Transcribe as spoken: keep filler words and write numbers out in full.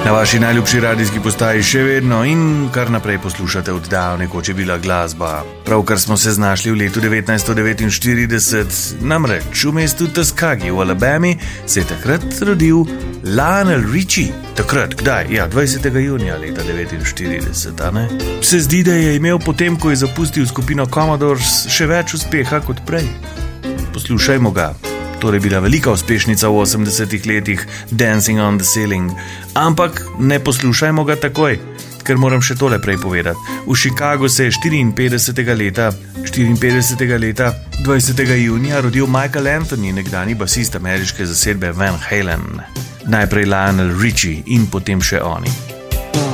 Na vaši najljubši radijski postaji še vedno in kar naprej poslušate oddajo Nekoč je bila glasba. Pravkar smo se znašli v letu devetnajststo devetinštirideset, namreč v mestu Tuskegee v Alabami se je takrat rodil Lionel Richie. Takrat, kdaj? Ja, dvajsetega junija leta devetinštirideset, a ne? Se zdi, da je imel potem, ko je zapustil skupino Commodores, še več uspeha kot prej. Poslušajmo ga. Torej bila velika uspešnica v osemdesetih letih Dancing on the Ceiling. Ampak ne poslušajmo ga takoj, ker moram še tole prej povedati. V Chicagu se je štiriinpetdesetega leta, štiriinpetdesetega leta, dvajsetega junija rodil Michael Anthony, nekdanji basist ameriške zasedbe Van Halen. Najprej Lionel Richie in potem še oni.